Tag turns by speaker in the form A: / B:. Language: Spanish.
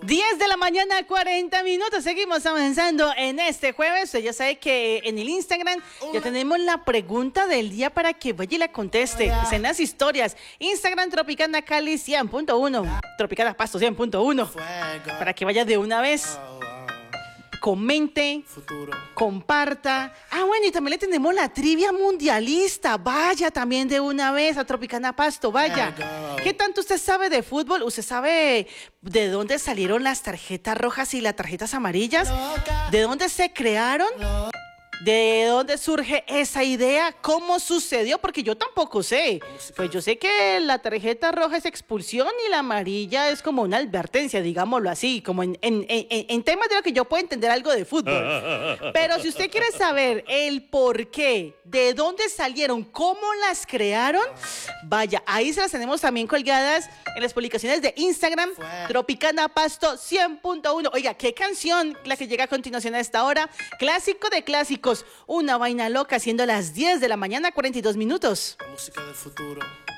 A: 10 de la mañana, 40 minutos. Seguimos avanzando en este jueves. Usted ya sabe que en el Instagram ya tenemos la pregunta del día para que vaya y la conteste. En las historias. Instagram Tropicana Cali 100.1. Tropicana Pasto 100.1. Para que vaya de una vez. Comente, comparta. Bueno, y también le tenemos la trivia mundialista. Vaya también de una vez a Tropicana Pasto, vaya. ¿Qué tanto usted sabe de fútbol? ¿Usted sabe de dónde salieron las tarjetas rojas y las tarjetas amarillas? ¿De dónde se crearon? ¿De dónde surge esa idea? ¿Cómo sucedió? Porque yo tampoco sé. Pues yo sé que la tarjeta roja es expulsión y la amarilla es como una advertencia, digámoslo así, como en temas de lo que yo puedo entender algo de fútbol. Pero si usted quiere saber el por qué, de dónde salieron, cómo las crearon, vaya, ahí se las tenemos también colgadas en las publicaciones de Instagram, Tropicana Pasto 100.1. Oiga, qué canción la que llega a continuación a esta hora. Clásico de clásicos. Una vaina loca, siendo las 10 de la mañana, 42 minutos.
B: Música del futuro.